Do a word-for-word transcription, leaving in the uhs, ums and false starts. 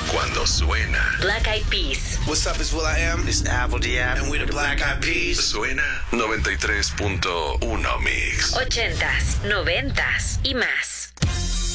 cuando suena. Black Eyed Peas. What's up, it's will.i.am. This is Apple D. And we're the Black Eyed Peas. Suena noventa y tres punto uno Mix. Ochentas, noventas y más.